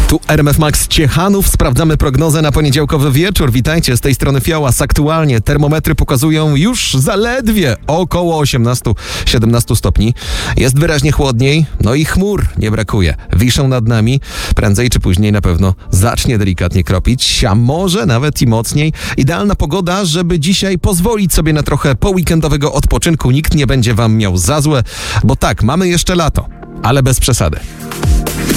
Tu RMF Max Ciechanów. Sprawdzamy prognozę na poniedziałkowy wieczór. Witajcie, z tej strony Fiołas. Aktualnie termometry pokazują już zaledwie około 18-17 stopni. Jest wyraźnie chłodniej, no i chmur nie brakuje. Wiszą nad nami. Prędzej czy później na pewno zacznie delikatnie kropić, a może nawet i mocniej. Idealna pogoda, żeby dzisiaj pozwolić sobie na trochę poweekendowego odpoczynku. Nikt nie będzie wam miał za złe, bo tak, mamy jeszcze lato, ale bez przesady.